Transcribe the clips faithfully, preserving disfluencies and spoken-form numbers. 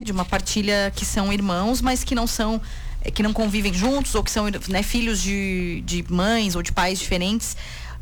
de uma partilha que são irmãos, mas que não são, que não convivem juntos, ou que são, né, filhos de, de mães ou de pais diferentes.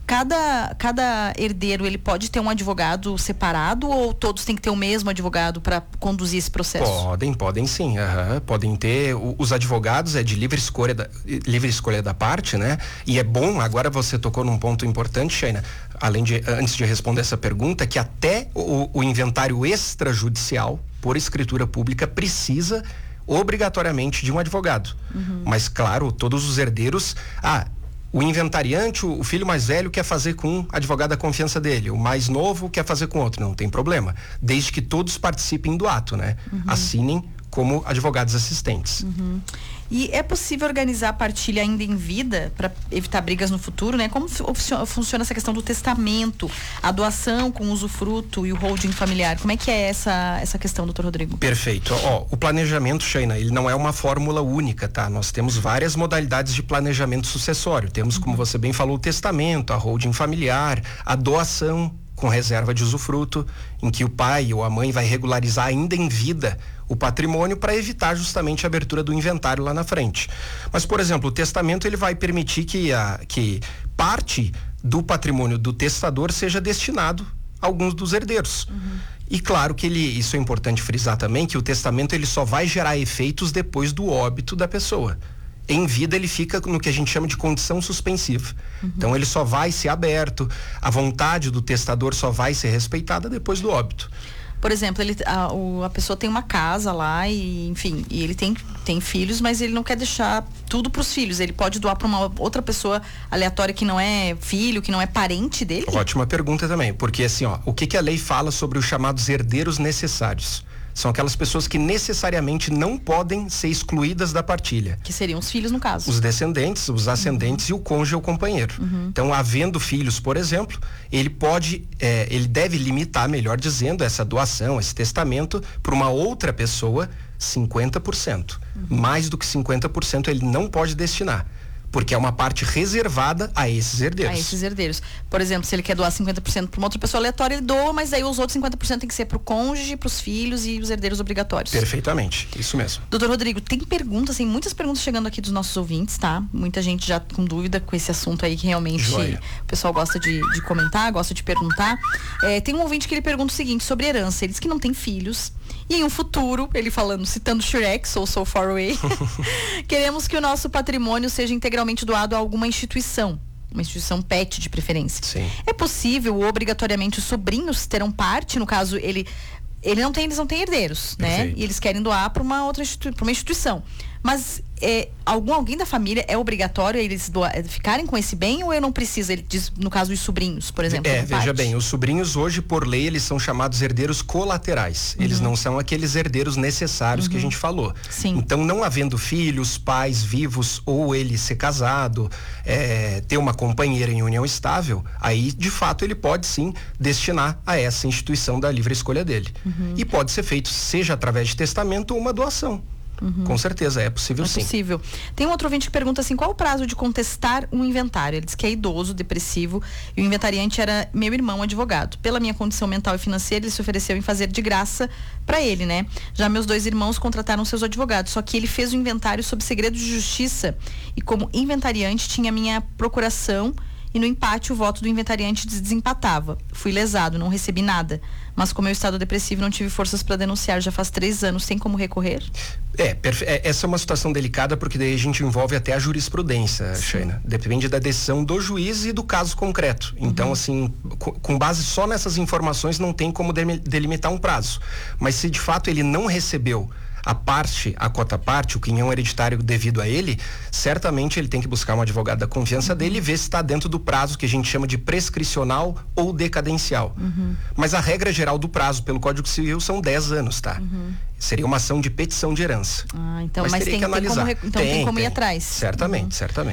Cada, cada herdeiro, ele pode ter um advogado separado ou todos têm que ter o mesmo advogado para conduzir esse processo? Podem, podem sim. Uhum. Podem ter. O, os advogados é de livre escolha, da, livre escolha da parte, né? E é bom, agora você tocou num ponto importante, Sheina, além de, antes de responder essa pergunta, que até o, o inventário extrajudicial, por escritura pública, precisa obrigatoriamente de um advogado. Uhum. Mas, claro, todos os herdeiros. Ah, o inventariante, o filho mais velho quer fazer com um advogado da confiança dele, o mais novo quer fazer com outro, não tem problema, desde que todos participem do ato, né? Uhum. Assinem como advogados assistentes. Uhum. E é possível organizar a partilha ainda em vida para evitar brigas no futuro, né? Como funciona essa questão do testamento, a doação com usufruto e o holding familiar? Como é que é essa, essa questão, doutor Rodrigo? Perfeito. Ó, o planejamento, Sheina, ele não é uma fórmula única, tá? Nós temos várias modalidades de planejamento sucessório. Temos, uhum. como você bem falou, o testamento, a holding familiar, a doação com reserva de usufruto, em que o pai ou a mãe vai regularizar ainda em vida o patrimônio para evitar justamente a abertura do inventário lá na frente. Mas, por exemplo, o testamento ele vai permitir que, a, que parte do patrimônio do testador seja destinado a alguns dos herdeiros. Uhum. E claro que ele, isso é importante frisar também, que o testamento ele só vai gerar efeitos depois do óbito da pessoa. Em vida ele fica no que a gente chama de condição suspensiva. Uhum. Então ele só vai ser aberto, a vontade do testador só vai ser respeitada depois do óbito. Por exemplo, ele, a, o, a pessoa tem uma casa lá e, enfim, e ele tem, tem filhos, mas ele não quer deixar tudo para os filhos. Ele pode doar para uma outra pessoa aleatória que não é filho, que não é parente dele? Ótima pergunta também, porque assim, ó, o que que a lei fala sobre os chamados herdeiros necessários? São aquelas pessoas que necessariamente não podem ser excluídas da partilha. Que seriam os filhos, no caso. Os descendentes, os ascendentes, uhum. e o cônjuge ou companheiro. Uhum. Então, havendo filhos, por exemplo, ele pode, é, ele deve limitar, melhor dizendo, essa doação, esse testamento, para uma outra pessoa, cinquenta por cento. Uhum. Mais do que cinquenta por cento ele não pode destinar. Porque é uma parte reservada a esses herdeiros. A esses herdeiros. Por exemplo, se ele quer doar cinquenta por cento para uma outra pessoa aleatória, ele doa, mas aí os outros cinquenta por cento tem que ser para o cônjuge, para os filhos e os herdeiros obrigatórios. Perfeitamente, isso mesmo. Doutor Rodrigo, tem perguntas, tem muitas perguntas chegando aqui dos nossos ouvintes, tá? Muita gente já com dúvida com esse assunto aí que realmente Joia. o pessoal gosta de, de comentar, gosta de perguntar. É, tem um ouvinte que ele pergunta o seguinte, sobre herança. Ele diz que não tem filhos. E em um futuro, ele falando, citando Shrek, So So Far Away, queremos que o nosso patrimônio seja integralmente doado a alguma instituição, uma instituição pet de preferência. Sim. É possível, obrigatoriamente, os sobrinhos terão parte, no caso, ele, ele não tem, eles não têm herdeiros, Perfeito. né? E eles querem doar para uma outra institui- para uma instituição. Mas é, algum, alguém da família é obrigatório eles doar, ficarem com esse bem ou eu não preciso, ele diz, no caso dos sobrinhos, por exemplo? É, veja bem, os sobrinhos hoje, por lei, eles são chamados herdeiros colaterais. Uhum. Eles não são aqueles herdeiros necessários uhum. que a gente falou. Sim. Então, não havendo filhos, pais vivos, ou ele ser casado, é, ter uma companheira em união estável, aí, de fato, ele pode sim destinar a essa instituição da livre escolha dele. Uhum. E pode ser feito, seja através de testamento ou uma doação. Uhum. Com certeza, é possível é sim. É possível. Tem um outro ouvinte que pergunta assim, qual o prazo de contestar um inventário? Ele diz que é idoso, depressivo, e o inventariante era meu irmão, advogado. Pela minha condição mental e financeira, ele se ofereceu em fazer de graça para ele, né? Já meus dois irmãos contrataram seus advogados, só que ele fez o inventário sob segredo de justiça e como inventariante tinha minha procuração e no empate o voto do inventariante desempatava. Fui lesado, não recebi nada. Mas como eu estado depressivo, não tive forças para denunciar. Já faz três anos. Tem como recorrer? É, perfe- é, essa é uma situação delicada porque daí a gente envolve até a jurisprudência, Sheina. Depende da decisão do juiz e do caso concreto. Então, uhum. assim, com, com base só nessas informações não tem como de- delimitar um prazo. Mas se de fato ele não recebeu a parte, a cota parte, o quinhão hereditário devido a ele, certamente ele tem que buscar um advogado da confiança uhum. dele e ver se está dentro do prazo que a gente chama de prescricional ou decadencial. Uhum. Mas a regra geral do prazo pelo Código Civil são dez anos, tá? Uhum. Seria uma ação de petição de herança. Ah, então, mas, mas teria tem, que analisar. Tem como, então tem, tem como ir tem. atrás. Certamente, uhum. certamente.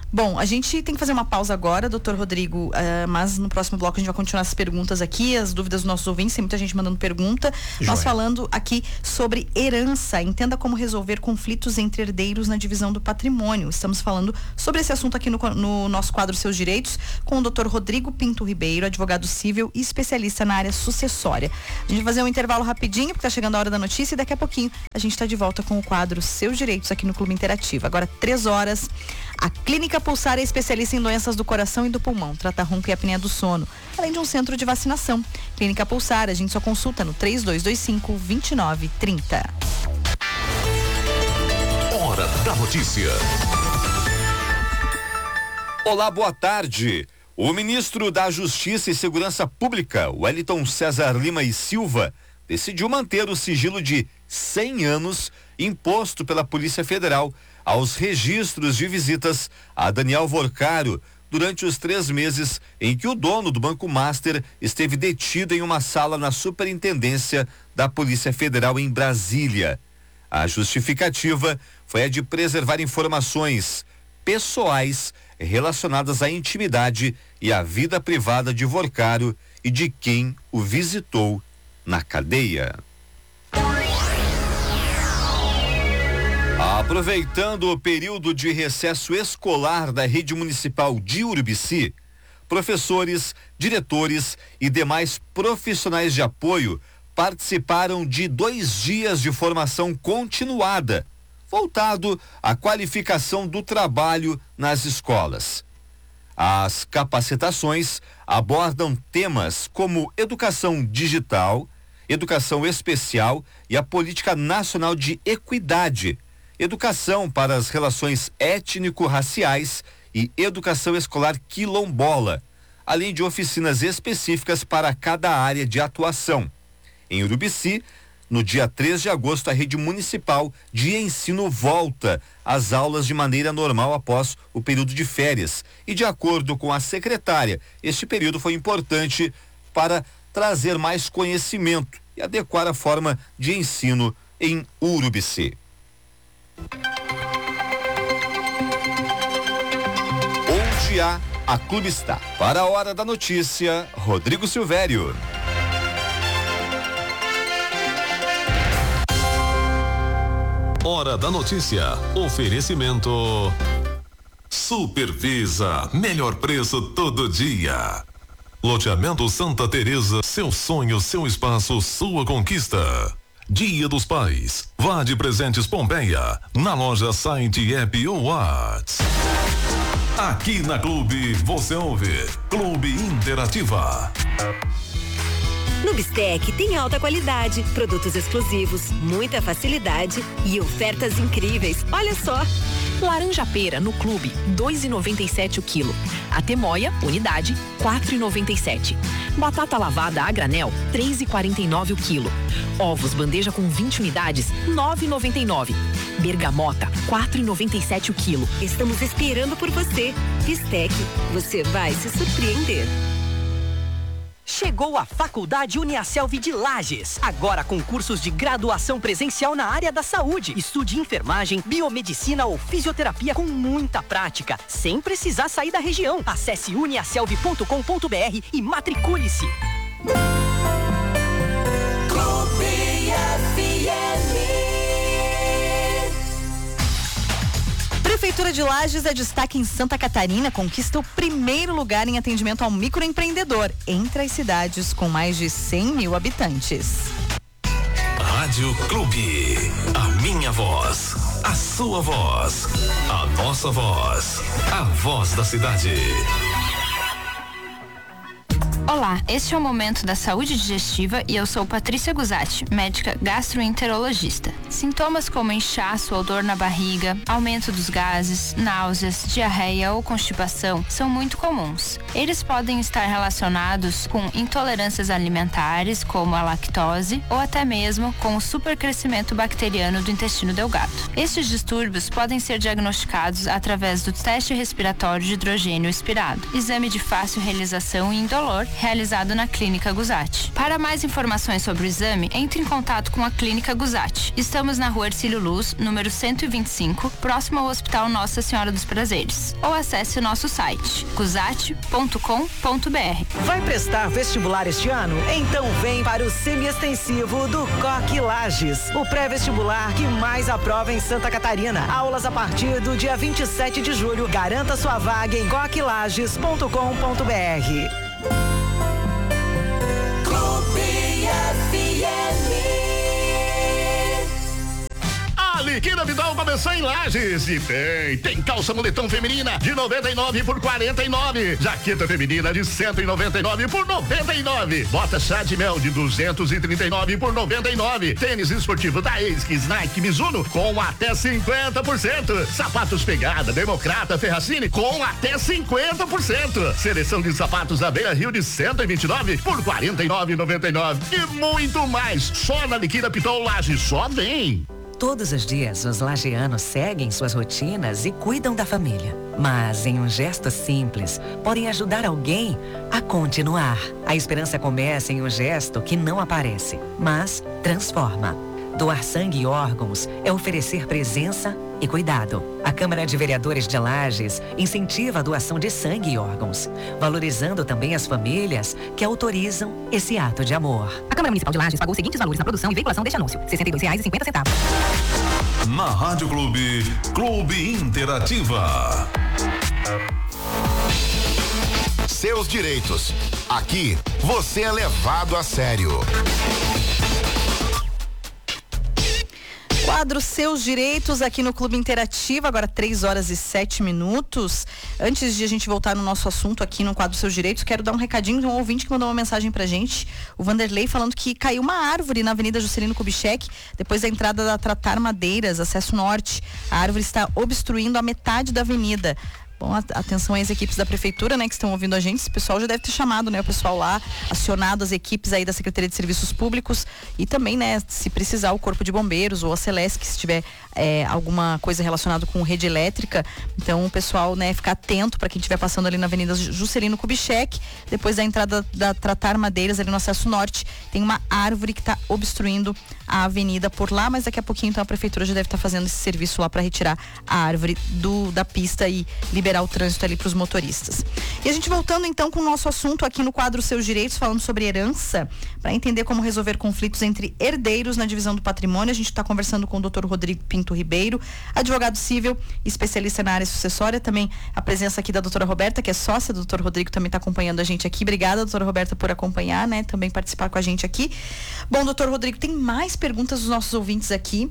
Bom, a gente tem que fazer uma pausa agora, doutor Rodrigo, uh, mas no próximo bloco a gente vai continuar as perguntas aqui, as dúvidas dos nossos ouvintes, tem muita gente mandando pergunta. Joia. Nós falando aqui sobre herança, entenda como resolver conflitos entre herdeiros na divisão do patrimônio. Estamos falando sobre esse assunto aqui no, no nosso quadro Seus Direitos, com o doutor Rodrigo Pinto Ribeiro, advogado civil e especialista na área sucessória. A gente vai fazer um intervalo rapidinho, porque está chegando a hora da notícia, e daqui a pouquinho a gente está de volta com o quadro Seus Direitos aqui no Clube Interativo. Agora, três horas, a Clínica Pulsar é especialista em doenças do coração e do pulmão, trata ronco e apneia do sono, além de um centro de vacinação. Clínica Pulsar, a gente só consulta no três dois dois cinco, dois nove três zero. Hora da notícia. Olá, boa tarde. O ministro da Justiça e Segurança Pública, Wellington César Lima e Silva, decidiu manter o sigilo de cem anos imposto pela Polícia Federal aos registros de visitas a Daniel Vorcaro durante os três meses em que o dono do Banco Master esteve detido em uma sala na Superintendência da Polícia Federal em Brasília. A justificativa foi a de preservar informações pessoais relacionadas à intimidade e à vida privada de Vorcaro e de quem o visitou na cadeia. Aproveitando o período de recesso escolar da rede municipal de Urubici, professores, diretores e demais profissionais de apoio participaram de dois dias de formação continuada, voltado à qualificação do trabalho nas escolas. As capacitações abordam temas como educação digital, educação especial e a política nacional de equidade, educação para as relações étnico-raciais e educação escolar quilombola, além de oficinas específicas para cada área de atuação. Em Urubici, no dia três de agosto, a rede municipal de ensino volta às aulas de maneira normal após o período de férias. E de acordo com a secretária, este período foi importante para trazer mais conhecimento e adequar a forma de ensino em Urubici. Onde há, a Clube está. Para a hora da notícia, Rodrigo Silvério. Hora da notícia. Oferecimento Supervisa, melhor preço todo dia. Loteamento Santa Teresa, seu sonho, seu espaço, sua conquista. Dia dos Pais, vá de Presentes Pompeia, na loja, site, app ou WhatsApp. Aqui na Clube você ouve Clube Interativa. No Bistec tem alta qualidade, produtos exclusivos, muita facilidade e ofertas incríveis. Olha só! Laranja pera no Clube, dois e noventa e sete o quilo. Atemoia, unidade, quatro e noventa e sete. Batata lavada a granel, três e quarenta e nove o quilo. Ovos bandeja com vinte unidades, nove e noventa e nove. Bergamota, quatro e noventa e sete o quilo. Estamos esperando por você. Bistec, você vai se surpreender. Chegou a Faculdade Uniaselv de Lages, agora com cursos de graduação presencial na área da saúde. Estude enfermagem, biomedicina ou fisioterapia com muita prática, sem precisar sair da região. Acesse uniaselv ponto com ponto br e matricule-se. Prefeitura de Lages é destaque em Santa Catarina, conquista o primeiro lugar em atendimento ao microempreendedor entre as cidades com mais de cem mil habitantes. Rádio Clube, a minha voz, a sua voz, a nossa voz, a voz da cidade. Olá, este é o Momento da Saúde Digestiva e eu sou Patrícia Guzatti, médica gastroenterologista. Sintomas como inchaço ou dor na barriga, aumento dos gases, náuseas, diarreia ou constipação são muito comuns. Eles podem estar relacionados com intolerâncias alimentares, como a lactose, ou até mesmo com o supercrescimento bacteriano do intestino delgado. Estes distúrbios podem ser diagnosticados através do teste respiratório de hidrogênio expirado, exame de fácil realização e indolor, realizado na Clínica Guzatti. Para mais informações sobre o exame, entre em contato com a Clínica Guzatti. Estamos na rua Ercílio Luz, número cento e vinte e cinco, próximo ao Hospital Nossa Senhora dos Prazeres. Ou acesse o nosso site, guzatti ponto com ponto b r. Vai prestar vestibular este ano? Então vem para o semi-extensivo do Coque Lages, o pré-vestibular que mais aprova em Santa Catarina. Aulas a partir do dia vinte e sete de julho. Garanta sua vaga em coque lages ponto com ponto b r. A Liquida Vidal começou em Lages e tem, tem calça moletom feminina de noventa e nove por quarenta e nove, jaqueta feminina de cento e noventa e nove por noventa e nove, bota chá de mel de duzentos e trinta e nove por noventa e nove, tênis esportivo da Esquis, Nike, Mizuno com até cinquenta por cento, sapatos Pegada, Democrata, Ferracini com até cinquenta por cento, seleção de sapatos da Beira Rio de cento e vinte e nove por quarenta e nove e noventa e nove e muito mais, só na Liquida Pitol Lages, só vem. Todos os dias, os lagianos seguem suas rotinas e cuidam da família. Mas, em um gesto simples, podem ajudar alguém a continuar. A esperança começa em um gesto que não aparece, mas transforma. Doar sangue e órgãos é oferecer presença e cuidado. A Câmara de Vereadores de Lages incentiva a doação de sangue e órgãos, valorizando também as famílias que autorizam esse ato de amor. A Câmara Municipal de Lages pagou os seguintes valores na produção e veiculação deste anúncio: sessenta e dois reais e cinquenta centavos. Na Rádio Clube, Clube Interativa. Seus direitos. Aqui, você é levado a sério. Quadro Seus Direitos aqui no Clube Interativa, agora três horas e sete minutos. Antes de a gente voltar no nosso assunto aqui no quadro Seus Direitos, quero dar um recadinho de um ouvinte que mandou uma mensagem pra gente, o Vanderlei, falando que caiu uma árvore na Avenida Juscelino Kubitschek, depois da entrada da Tratar Madeiras, acesso norte. A árvore está obstruindo a metade da avenida. Bom, atenção às equipes da prefeitura, né, que estão ouvindo a gente. Esse pessoal já deve ter chamado, né, o pessoal lá, acionado as equipes aí da Secretaria de Serviços Públicos e também, né, se precisar, o Corpo de Bombeiros ou a Celesc, se tiver é, alguma coisa relacionada com rede elétrica. Então, o pessoal, né, ficar atento para quem estiver passando ali na Avenida Juscelino Kubitschek, depois da entrada da Tratar Madeiras, ali no acesso norte, tem uma árvore que está obstruindo a avenida por lá, mas daqui a pouquinho, então, a prefeitura já deve estar tá fazendo esse serviço lá para retirar a árvore do, da pista e liberar o trânsito ali para os motoristas. E a gente voltando então com o nosso assunto aqui no quadro Seus Direitos, falando sobre herança, para entender como resolver conflitos entre herdeiros na divisão do patrimônio. A gente está conversando com o doutor Rodrigo Pinto Ribeiro, advogado civil, especialista na área sucessória. Também a presença aqui da doutora Roberta, que é sócia do doutor Rodrigo, também está acompanhando a gente aqui. Obrigada, doutora Roberta, por acompanhar, né? Também participar com a gente aqui. Bom, doutor Rodrigo, tem mais perguntas dos nossos ouvintes aqui.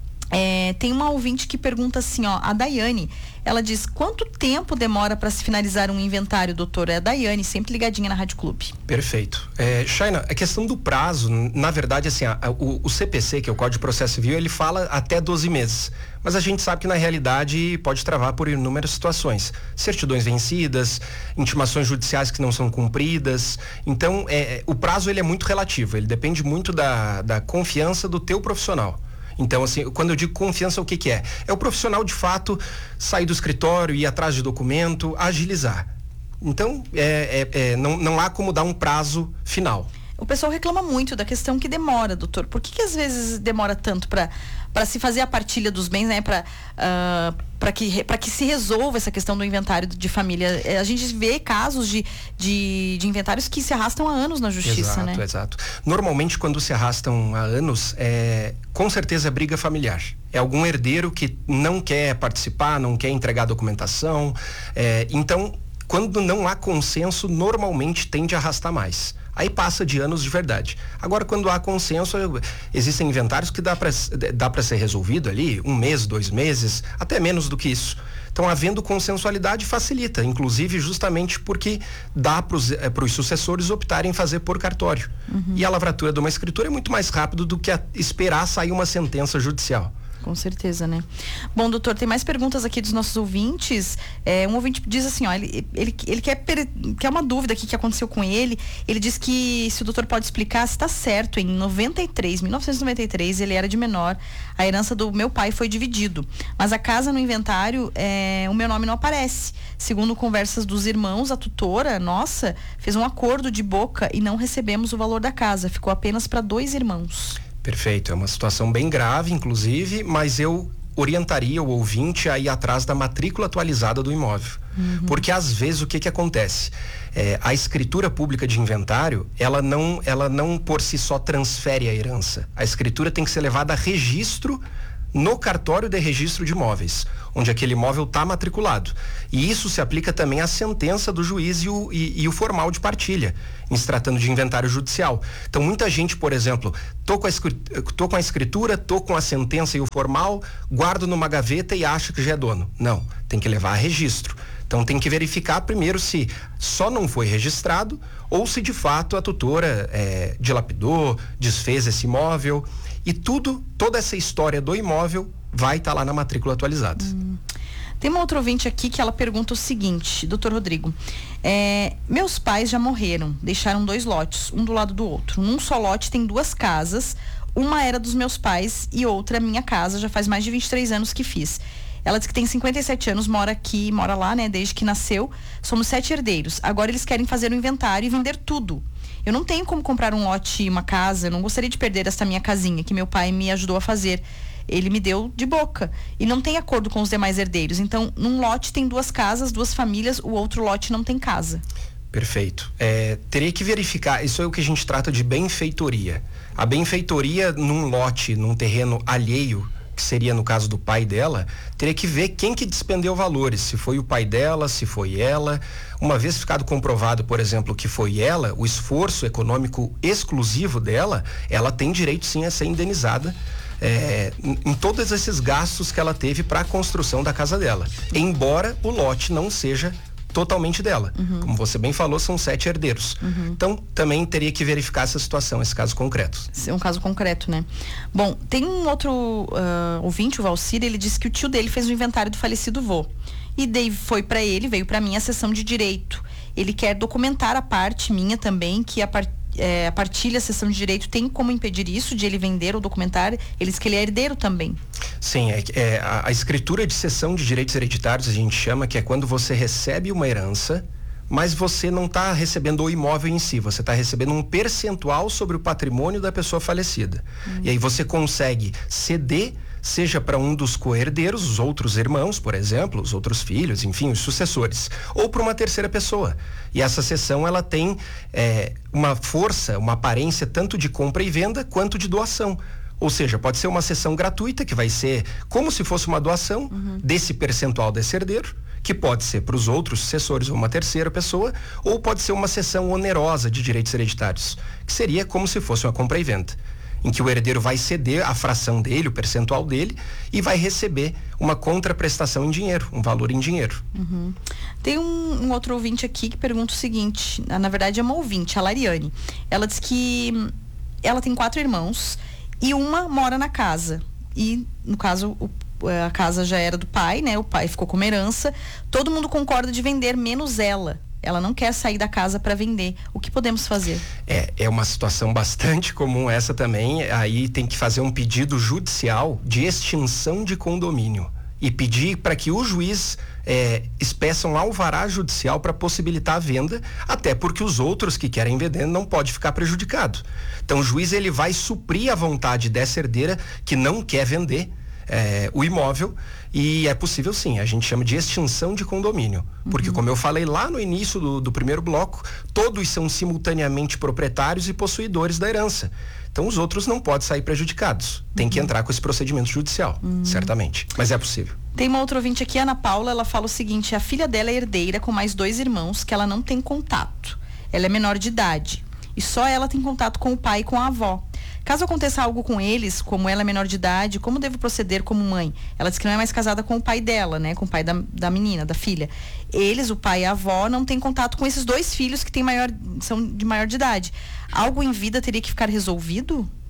É, tem uma ouvinte que pergunta assim, ó, a Daiane, ela diz: quanto tempo demora para se finalizar um inventário, doutor? É a Daiane, sempre ligadinha na Rádio Clube. Perfeito. É, Shaina, a questão do prazo, na verdade, assim, a, a, o, o C P C, que é o Código de Processo Civil, ele fala até doze meses. Mas a gente sabe que na realidade pode travar por inúmeras situações. Certidões vencidas, intimações judiciais que não são cumpridas. Então, é, o prazo ele é muito relativo, ele depende muito da, da confiança do teu profissional. Então, assim, quando eu digo confiança, o que que é? É o profissional, de fato, sair do escritório, ir atrás de documento, agilizar. Então, é, é, é, não, não há como dar um prazo final. O pessoal reclama muito da questão que demora, doutor. Por que que às vezes demora tanto para para se fazer a partilha dos bens, né? Para uh, para que para que se resolva essa questão do inventário de família. A gente vê casos de, de, de inventários que se arrastam há anos na justiça, exato, né? Exato. Normalmente, quando se arrastam há anos, é, com certeza é briga familiar. É algum herdeiro que não quer participar, não quer entregar documentação. É, então, quando não há consenso, normalmente tende a arrastar mais. Aí passa de anos de verdade. Agora, quando há consenso, existem inventários que dá para dá para ser resolvido ali um mês, dois meses, até menos do que isso. Então, havendo consensualidade, facilita, inclusive justamente porque dá para os é, sucessores optarem em fazer por cartório. Uhum. E a lavratura de uma escritura é muito mais rápido do que a, esperar sair uma sentença judicial. Com certeza, né? Bom, doutor, tem mais perguntas aqui dos nossos ouvintes. É, um ouvinte diz assim, ó, ele, ele, ele quer, quer uma dúvida aqui que aconteceu com ele. Ele diz que se o doutor pode explicar se está certo, em noventa e três, mil novecentos e noventa e três, ele era de menor, a herança do meu pai foi dividido, mas a casa no inventário, é, o meu nome não aparece. Segundo conversas dos irmãos, a tutora nossa fez um acordo de boca e não recebemos o valor da casa, ficou apenas para dois irmãos. Perfeito, é uma situação bem grave, inclusive, mas eu orientaria o ouvinte a ir atrás da matrícula atualizada do imóvel. Uhum. Porque às vezes o que que acontece? É, a escritura pública de inventário, ela não, ela não por si só transfere a herança. A escritura tem que ser levada a registro no cartório de registro de imóveis, onde aquele imóvel está matriculado. E isso se aplica também à sentença do juiz e o, e, e o formal de partilha, em se tratando de inventário judicial. Então, muita gente, por exemplo, tô com a escritura, tô com a escritura, tô com a sentença e o formal, guardo numa gaveta e acho que já é dono. Não, tem que levar a registro. Então tem que verificar primeiro se só não foi registrado ou se de fato a tutora é, dilapidou, desfez esse imóvel. E tudo, toda essa história do imóvel vai estar tá lá na matrícula atualizada. Hum. Tem uma outra ouvinte aqui que ela pergunta o seguinte, doutor Rodrigo, é, meus pais já morreram, deixaram dois lotes, um do lado do outro. Num só lote tem duas casas, uma era dos meus pais e outra é minha casa, já faz mais de vinte e três anos que fiz. Ela diz que tem cinquenta e sete anos, mora aqui, mora lá, né, desde que nasceu. Somos sete herdeiros. Agora eles querem fazer o inventário e vender tudo. Eu não tenho como comprar um lote e uma casa, eu não gostaria de perder essa minha casinha que meu pai me ajudou a fazer. Ele me deu de boca. E não tem acordo com os demais herdeiros. Então, num lote tem duas casas, duas famílias, o outro lote não tem casa. Perfeito. É, teria que verificar, isso é o que a gente trata de benfeitoria. A benfeitoria num lote, num terreno alheio, que seria no caso do pai dela, teria que ver quem que despendeu valores, se foi o pai dela, se foi ela. Uma vez ficado comprovado, por exemplo, que foi ela, o esforço econômico exclusivo dela, ela tem direito sim a ser indenizada é, em todos esses gastos que ela teve para a construção da casa dela, embora o lote não seja totalmente dela. Uhum. Como você bem falou, são sete herdeiros. Uhum. Então, também teria que verificar essa situação, esse caso concreto. É um caso concreto, né? Bom, tem um outro uh, ouvinte, o Valcir, ele disse que o tio dele fez o inventário do falecido vô. E daí foi para ele, veio para mim a sessão de direito. Ele quer documentar a parte minha também, que a parte É, a partilha, a sessão de direito, tem como impedir isso, de ele vender ou documentar? Ele diz que ele é herdeiro também. Sim, é, é a, a escritura de cessão de direitos hereditários, a gente chama, que é quando você recebe uma herança, mas você não está recebendo o imóvel em si, você está recebendo um percentual sobre o patrimônio da pessoa falecida. Hum. E aí você consegue ceder, seja para um dos co-herdeiros, os outros irmãos, por exemplo, os outros filhos, enfim, os sucessores, ou para uma terceira pessoa. E essa cessão, ela tem é, uma força, uma aparência tanto de compra e venda quanto de doação. Ou seja, pode ser uma cessão gratuita, que vai ser como se fosse uma doação uhum. desse percentual desse herdeiro, que pode ser para os outros sucessores ou uma terceira pessoa, ou pode ser uma cessão onerosa de direitos hereditários, que seria como se fosse uma compra e venda, em que o herdeiro vai ceder a fração dele, o percentual dele, e vai receber uma contraprestação em dinheiro, um valor em dinheiro. Uhum. Tem um, um outro ouvinte aqui que pergunta o seguinte, na verdade é uma ouvinte, a Lariane. Ela diz que ela tem quatro irmãos e uma mora na casa. E, no caso, o, a casa já era do pai, né? O pai ficou como herança. Todo mundo concorda de vender, menos ela. Ela não quer sair da casa para vender. O que podemos fazer? É, é uma situação bastante comum essa também. Aí tem que fazer um pedido judicial de extinção de condomínio e pedir para que o juiz é, espeça um alvará judicial para possibilitar a venda, até porque os outros que querem vender não pode ficar prejudicado. Então o juiz, ele vai suprir a vontade dessa herdeira que não quer vender É, o imóvel, e é possível sim, a gente chama de extinção de condomínio, uhum. porque como eu falei lá no início do, do primeiro bloco, todos são simultaneamente proprietários e possuidores da herança, então os outros não podem sair prejudicados, tem uhum. que entrar com esse procedimento judicial, uhum. certamente, mas é possível. Tem uma outra ouvinte aqui, a Ana Paula, ela fala o seguinte, a filha dela é herdeira com mais dois irmãos que ela não tem contato, ela é menor de idade e só ela tem contato com o pai e com a avó. Caso aconteça algo com eles, como ela é menor de idade, como devo proceder como mãe? Ela diz que não é mais casada com o pai dela, né? Com o pai da, da menina, da filha. Eles, o pai e a avó, não têm contato com esses dois filhos que têm maior, são de maior de idade. Algo em vida teria que ficar resolvido?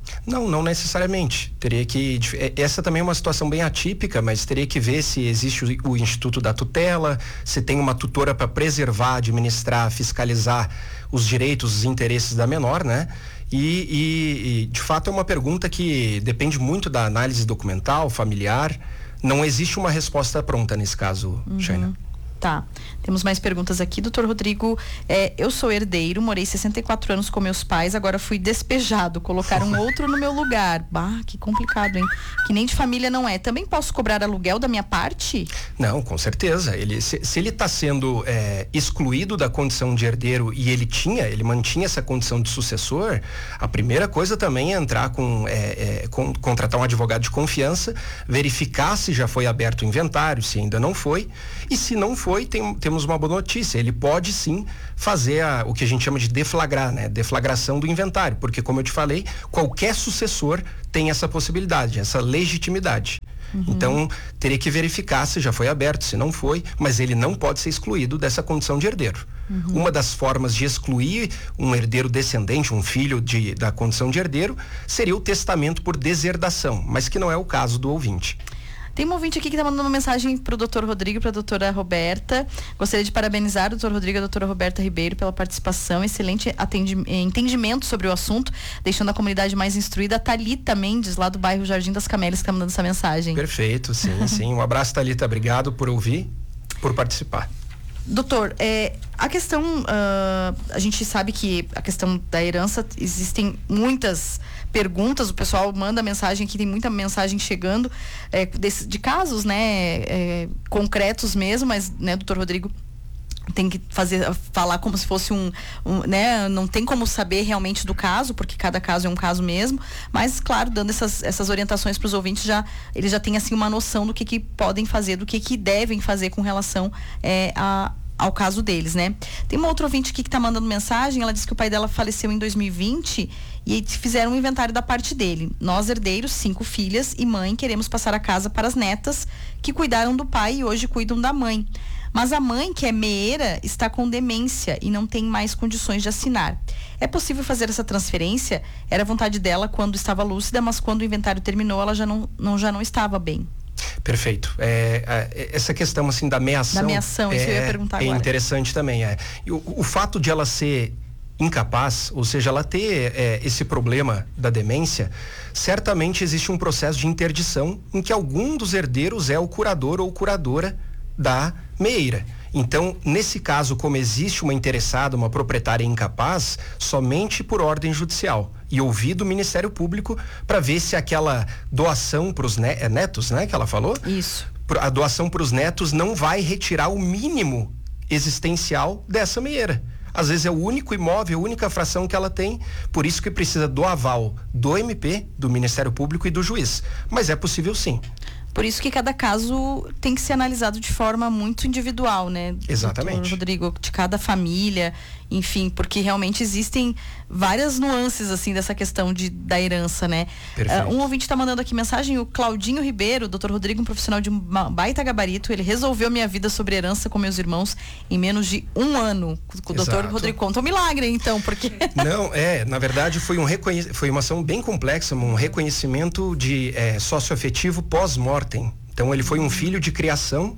Não, não necessariamente. Teria que, essa também é uma situação bem atípica, mas teria que ver se existe o, o Instituto da Tutela, se tem uma tutora para preservar, administrar, fiscalizar os direitos, os interesses da menor, né? E, e, e de fato é uma pergunta que depende muito da análise documental, familiar. Não existe uma resposta pronta nesse caso, uhum. Shaina. Tá, temos mais perguntas aqui. Doutor Rodrigo, é, eu sou herdeiro, morei sessenta e quatro anos com meus pais, agora fui despejado, colocaram outro no meu lugar. Bah, que complicado, hein? Que nem de família não é. Também posso cobrar aluguel da minha parte? Não, com certeza. Ele, se, se ele está sendo é, excluído da condição de herdeiro e ele tinha, ele mantinha essa condição de sucessor, a primeira coisa também é entrar com, é, é, com contratar um advogado de confiança, verificar se já foi aberto o inventário, se ainda não foi, e se não foi, Foi, tem, temos uma boa notícia, ele pode sim fazer a, o que a gente chama de deflagrar, né? Deflagração do inventário, porque como eu te falei, qualquer sucessor tem essa possibilidade, essa legitimidade. Uhum. Então, teria que verificar se já foi aberto, se não foi, mas ele não pode ser excluído dessa condição de herdeiro. Uhum. Uma das formas de excluir um herdeiro descendente, um filho de, da condição de herdeiro, seria o testamento por deserdação, mas que não é o caso do ouvinte. Tem um ouvinte aqui que está mandando uma mensagem para o doutor Rodrigo e para a doutora Roberta. Gostaria de parabenizar o doutor Rodrigo e a doutora Roberta Ribeiro pela participação. Excelente entendimento sobre o assunto, deixando a comunidade mais instruída. A Thalita Mendes, lá do bairro Jardim das Camélias, que está mandando essa mensagem. Perfeito, sim, sim. Um abraço, Thalita. Obrigado por ouvir, por participar. Doutor, é, a questão, uh, a gente sabe que a questão da herança, existem muitas perguntas, o pessoal manda mensagem aqui, tem muita mensagem chegando é, desse, de casos, né, é, concretos mesmo, mas, né, doutor Rodrigo tem que fazer, falar como se fosse um, um, né, não tem como saber realmente do caso, porque cada caso é um caso mesmo, mas, claro, dando essas, essas orientações para os ouvintes, já, eles já têm, assim, uma noção do que que podem fazer, do que que devem fazer com relação é, a ao caso deles, né? Tem uma outra ouvinte aqui que tá mandando mensagem, ela disse que o pai dela faleceu em dois mil e vinte e fizeram um inventário da parte dele. Nós, herdeiros, cinco filhas e mãe, queremos passar a casa para as netas que cuidaram do pai e hoje cuidam da mãe. Mas a mãe, que é meeira, está com demência e não tem mais condições de assinar. É possível fazer essa transferência? Era vontade dela quando estava lúcida, mas quando o inventário terminou, ela já não, não, já não estava bem. Perfeito. É, é, essa questão assim da meação. Da meação, isso é, eu ia perguntar é agora. interessante também. É. E o, o fato de ela ser incapaz, ou seja, ela ter é, esse problema da demência, certamente existe um processo de interdição em que algum dos herdeiros é o curador ou curadora da meeira. Então, nesse caso, como existe uma interessada, uma proprietária incapaz, somente por ordem judicial e ouvido o Ministério Público para ver se aquela doação para os netos, né, que ela falou? Isso. A doação para os netos não vai retirar o mínimo existencial dessa meeira. Às vezes é o único imóvel, a única fração que ela tem, por isso que precisa do aval do M P, do Ministério Público e do juiz. Mas é possível sim. Por isso que cada caso tem que ser analisado de forma muito individual, né? Exatamente. Doutor Rodrigo, de cada família, enfim, porque realmente existem várias nuances, assim, dessa questão de, da herança, né? Uh, um ouvinte está mandando aqui mensagem, o Claudinho Ribeiro, doutor Rodrigo, um profissional de um baita gabarito, ele resolveu minha vida sobre herança com meus irmãos em menos de um ano. O doutor Rodrigo conta um milagre, então, porque... Não, é, na verdade foi um reconhe... foi uma ação bem complexa, um reconhecimento de é, socioafetivo pós-mortem. Então ele foi um filho de criação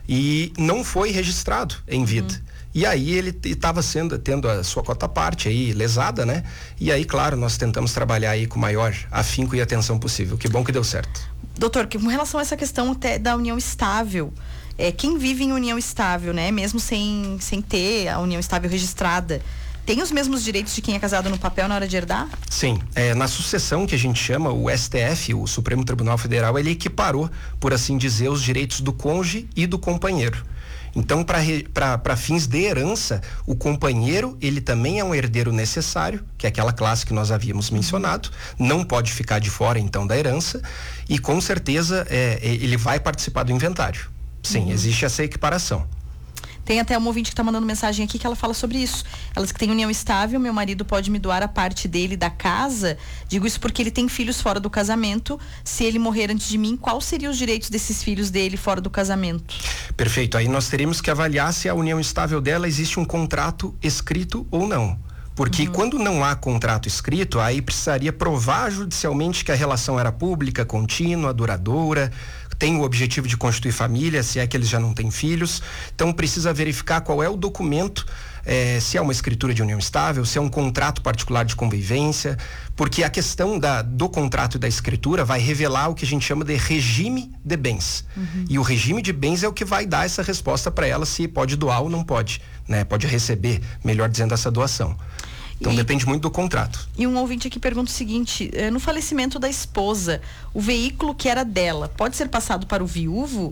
e não foi registrado em vida. Uhum. E aí ele estava sendo tendo a sua cota parte aí lesada, né? E aí, claro, nós tentamos trabalhar aí com o maior afinco e atenção possível. Que bom que deu certo. Doutor, que com relação a essa questão até da união estável, é, quem vive em união estável, né? Mesmo sem, sem ter a união estável registrada, tem os mesmos direitos de quem é casado no papel na hora de herdar? Sim, é, na sucessão que a gente chama, o S T F, o Supremo Tribunal Federal, ele equiparou, por assim dizer, os direitos do cônjuge e do companheiro. Então, para fins de herança, o companheiro, ele também é um herdeiro necessário, que é aquela classe que nós havíamos mencionado, não pode ficar de fora, então, da herança, e com certeza é, ele vai participar do inventário. Sim, uhum. Existe essa equiparação. Tem até uma ouvinte que está mandando mensagem aqui que ela fala sobre isso. Ela diz que tem união estável, meu marido pode me doar a parte dele da casa. Digo isso porque ele tem filhos fora do casamento. Se ele morrer antes de mim, quais seriam os direitos desses filhos dele fora do casamento? Perfeito. Aí nós teríamos que avaliar se a união estável dela existe um contrato escrito ou não. Porque Uhum. quando não há contrato escrito, aí precisaria provar judicialmente que a relação era pública, contínua, duradoura, tem o objetivo de constituir família, se é que eles já não têm filhos. Então precisa verificar qual é o documento, eh, se é uma escritura de união estável, se é um contrato particular de convivência, porque a questão da, do contrato e da escritura vai revelar o que a gente chama de regime de bens. Uhum. E o regime de bens é o que vai dar essa resposta para ela se pode doar ou não pode, né? Pode receber, melhor dizendo, essa doação. Então e, depende muito do contrato. E um ouvinte aqui pergunta o seguinte, eh, no falecimento da esposa, o veículo que era dela pode ser passado para o viúvo?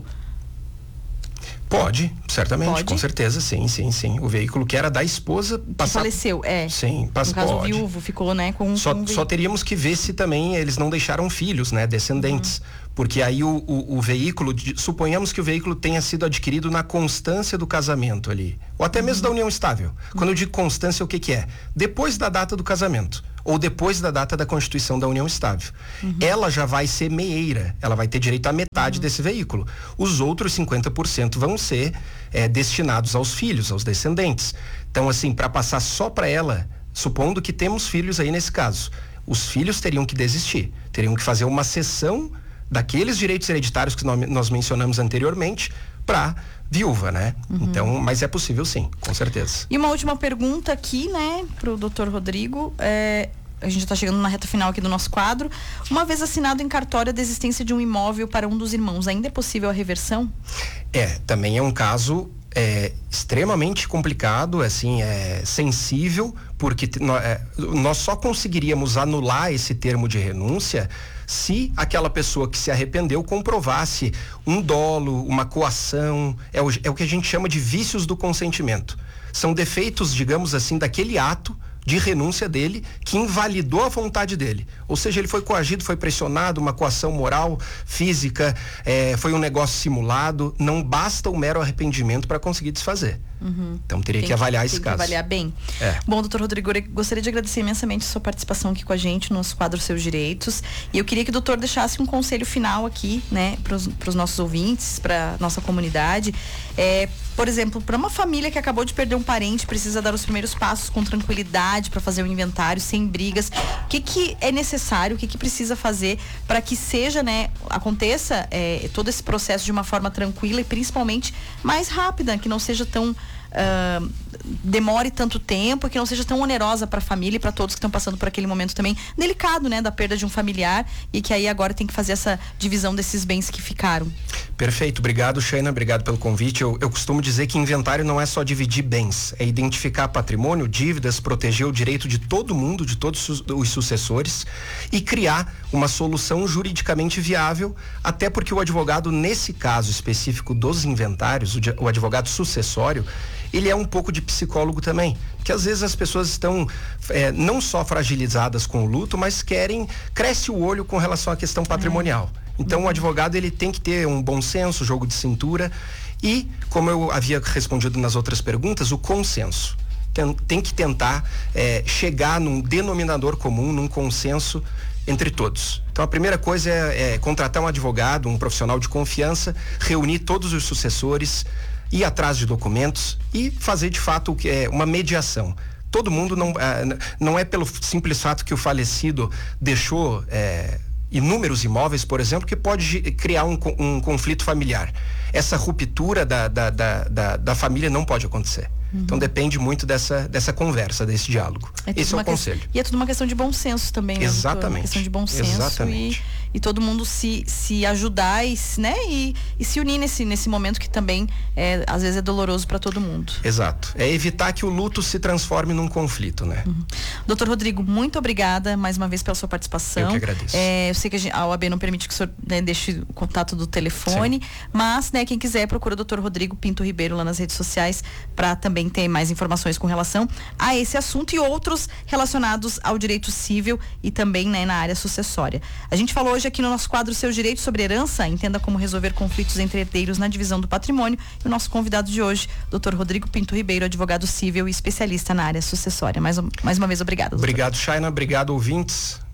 Pode, certamente, pode? Com certeza, sim, sim, sim. O veículo que era da esposa passar... faleceu, é. Sim, passa, no caso pode. O viúvo ficou, né, com só, com só teríamos que ver se também eles não deixaram filhos, né, descendentes. Uhum. Porque aí o, o, o veículo, suponhamos que o veículo tenha sido adquirido na constância do casamento ali, ou até mesmo da união estável. Quando eu digo constância, o que que é? Depois da data do casamento, ou depois da data da constituição da união estável. Uhum. Ela já vai ser meieira, ela vai ter direito à metade uhum. desse veículo. Os outros cinquenta por cento vão ser é, destinados aos filhos, aos descendentes. Então, assim, para passar só para ela, supondo que temos filhos aí nesse caso, os filhos teriam que desistir, teriam que fazer uma cessão daqueles direitos hereditários que nós mencionamos anteriormente para viúva, né? Uhum. Então, mas é possível sim, com certeza. E uma última pergunta aqui, né, pro doutor Rodrigo, é, a gente está chegando na reta final aqui do nosso quadro. Uma vez assinado em cartório a desistência de um imóvel para um dos irmãos, ainda é possível a reversão? É, também é um caso é, extremamente complicado, assim, é sensível, porque nós, é, nós só conseguiríamos anular esse termo de renúncia se aquela pessoa que se arrependeu comprovasse um dolo, uma coação, é o, é o que a gente chama de vícios do consentimento. São defeitos, digamos assim, daquele ato de renúncia dele que invalidou a vontade dele. Ou seja, ele foi coagido, foi pressionado, uma coação moral, física, é, foi um negócio simulado. Não basta o mero arrependimento para conseguir desfazer. Uhum. Então teria tem que avaliar que, esse tem caso. Que avaliar bem. É. Bom, doutor Rodrigo, eu gostaria de agradecer imensamente a sua participação aqui com a gente no nosso quadro Seus Direitos. E eu queria que o doutor deixasse um conselho final aqui, né, para os nossos ouvintes, para nossa comunidade. É, por exemplo, para uma família que acabou de perder um parente, precisa dar os primeiros passos com tranquilidade para fazer o inventário, sem brigas. O que que é necessário, o que que precisa fazer para que seja, né, aconteça é, todo esse processo de uma forma tranquila e principalmente mais rápida, que não seja tão Uh, demore tanto tempo, que não seja tão onerosa para a família e para todos que estão passando por aquele momento também delicado, né, da perda de um familiar, e que aí agora tem que fazer essa divisão desses bens que ficaram. Perfeito, obrigado, Sheina, obrigado pelo convite. Eu, eu costumo dizer que inventário não é só dividir bens, é identificar patrimônio, dívidas, proteger o direito de todo mundo, de todos os sucessores e criar uma solução juridicamente viável, até porque o advogado, nesse caso específico dos inventários, o, o advogado sucessório, ele é um pouco de psicólogo também, que às vezes as pessoas estão é, não só fragilizadas com o luto, mas querem, cresce o olho com relação à questão patrimonial. Então, o advogado, ele tem que ter um bom senso, jogo de cintura e, como eu havia respondido nas outras perguntas, o consenso. Tem, tem que tentar é, chegar num denominador comum, num consenso entre todos. Então, a primeira coisa é, é contratar um advogado, um profissional de confiança, reunir todos os sucessores, ir atrás de documentos e fazer de fato o que é uma mediação. Todo mundo não, ah, não é pelo simples fato que o falecido deixou é, inúmeros imóveis, por exemplo, que pode criar um, um conflito familiar. Essa ruptura da, da, da, da, da família não pode acontecer. Uhum. Então depende muito dessa, dessa conversa, desse diálogo. É Esse é o conselho. Que... E é tudo uma questão de bom senso também, né? Exatamente. Uma questão de bom senso. Exatamente. E, e todo mundo se, se ajudar e, né? e, e se unir nesse, nesse momento que também é, às vezes é doloroso para todo mundo. Exato. É evitar que o luto se transforme num conflito, né? Uhum. Doutor Rodrigo, muito obrigada mais uma vez pela sua participação. Eu que agradeço. É, eu sei que a, gente, a O A B não permite que o senhor, né, deixe o contato do telefone, Sim. mas, né, quem quiser procura o doutor Rodrigo Pinto Ribeiro lá nas redes sociais para também ter mais informações com relação a esse assunto e outros relacionados ao direito civil e também, né, na área sucessória. A gente falou hoje aqui no nosso quadro Seus Direitos sobre Herança, entenda como resolver conflitos entre herdeiros na divisão do patrimônio, e o nosso convidado de hoje, doutor Rodrigo Pinto Ribeiro, advogado civil e especialista na área sucessória. Mais, mais uma vez, obrigado. Doutor. Obrigado, Sheina, obrigado, ouvintes.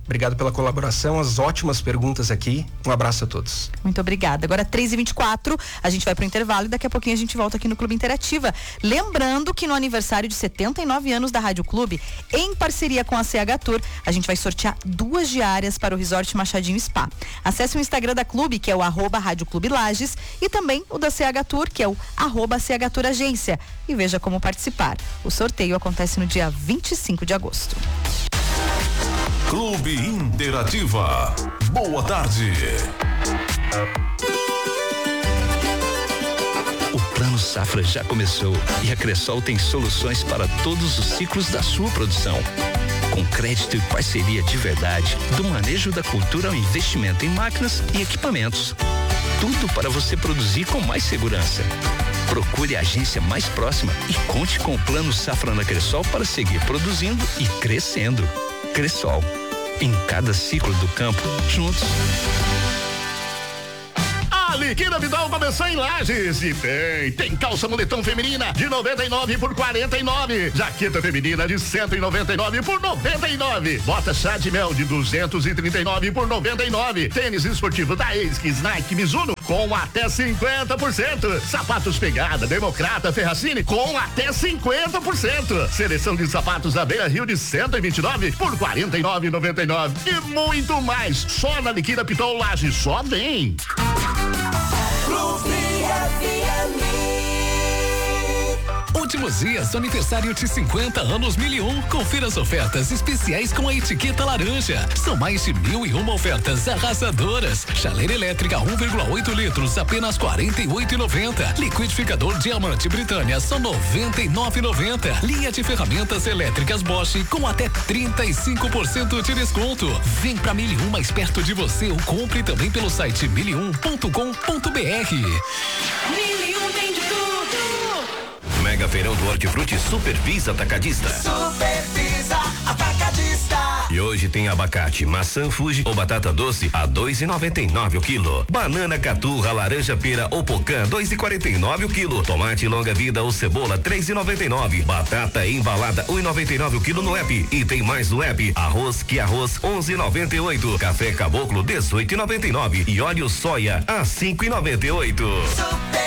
Obrigado pela colaboração, as ótimas perguntas aqui. Um abraço a todos. Muito obrigada. Agora três e vinte e quatro, a gente vai pro intervalo e daqui a pouquinho a gente volta aqui no Clube Interativa. Lembrando que no aniversário de setenta e nove anos da Rádio Clube, em parceria com a C H Tour, a gente vai sortear duas diárias para o Resort Machadinho Spa. Acesse o Instagram da Clube, que é o arroba Rádio Clube Lages, e também o da C H Tour, que é o arroba C H Tour Agência, e veja como participar. O sorteio acontece no dia vinte e cinco de agosto. Clube Interativa. Boa tarde. O Plano Safra já começou e a Cressol tem soluções para todos os ciclos da sua produção. Com crédito e parceria de verdade, do manejo da cultura ao investimento em máquinas e equipamentos. Tudo para você produzir com mais segurança. Procure a agência mais próxima e conte com o Plano Safra na Cressol para seguir produzindo e crescendo. Cressol, em cada ciclo do campo, juntos. A Liquida Vidal começou em Lages e tem, tem calça moletom feminina de noventa e nove por quarenta e nove, jaqueta feminina de cento e noventa e nove por noventa e nove, bota chá de mel de duzentos e trinta e nove por noventa e nove, tênis esportivo da Esquis, Nike, Mizuno com até cinquenta por cento, sapatos Pegada, Democrata, Ferracini com até cinquenta por cento, seleção de sapatos da Beira Rio de cento e vinte e nove por quarenta e nove e noventa e nove e muito mais, só na Liquida Pitol Lages, só vem. Últimos dias do aniversário de cinquenta anos mil e um. Confira as ofertas especiais com a etiqueta laranja. São mais de mil e uma ofertas arrasadoras. Chaleira elétrica um vírgula oito litros, apenas quarenta e oito e noventa. Liquidificador Diamante Britânia, só noventa e nove e noventa. Linha de ferramentas elétricas Bosch com até trinta e cinco por cento de desconto. Vem pra Mil e Um mais perto de você ou compre também pelo site mil e um ponto com ponto br. Mil e um tem de tudo. Mega Feirão do Hortifruti Super Pisa Atacadista. Super Pisa Atacadista. E hoje tem abacate, maçã Fuji ou batata doce a dois e noventa e nove o quilo. Banana caturra, laranja pera ou pocã dois e quarenta e nove o quilo. Tomate longa vida ou cebola três e noventa e nove. Batata embalada um e noventa e nove o quilo no app. E tem mais no app. Arroz que arroz onze e noventa e oito. Café Caboclo dezoito e noventa e nove. E óleo soia a cinco e noventa e oito.